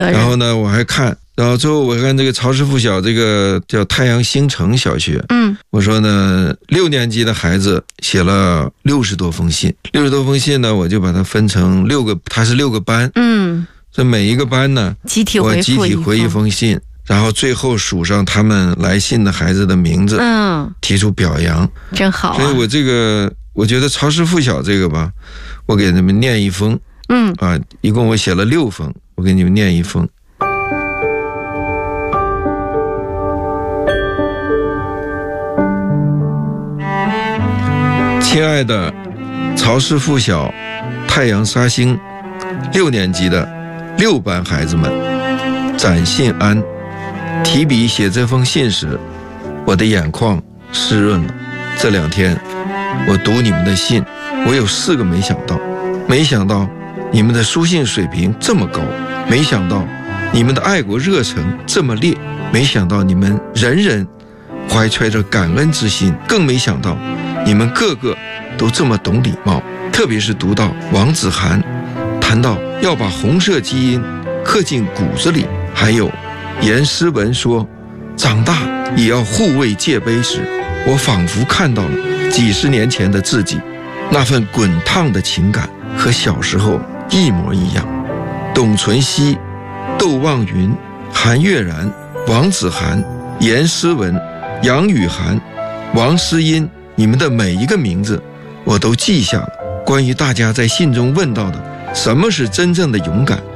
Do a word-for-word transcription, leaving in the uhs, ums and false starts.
然后呢我还看，然后最后我看这个曹氏附小这个叫太阳星城小学， 嗯， 我说呢六年级的孩子写了六十多封信，六十多封信呢我就把它分成六个，它是六个班， 嗯， 这每一个班呢集体回复我集体回一封信，然后最后数上他们来信的孩子的名字， 嗯， 提出表扬， 真好啊。 所以我这个我觉得曹氏附小这个吧，我给你们念一封， 嗯啊，一共我写了六封，我给你们念一封。亲爱的曹氏附小太阳沙星六年级的六班孩子们，展信安。提笔写这封信时，我的眼眶湿润了。这两天我读你们的信，我有四个没想到，没想到你们的书信水平这么高，没想到你们的爱国热忱这么烈，没想到你们人人怀揣着感恩之心，更没想到你们个个都这么懂礼貌。特别是读到王子涵谈到要把红色基因刻进骨子里，还有严诗文说长大也要护卫戒碑时，我仿佛看到了几十年前的自己，那份滚烫的情感和小时候一模一样。董存熙、窦望云、韩岳然、王子涵、严诗文、杨雨涵、王诗音，你们的每一个名字我都记下了。关于大家在信中问到的什么是真正的勇敢，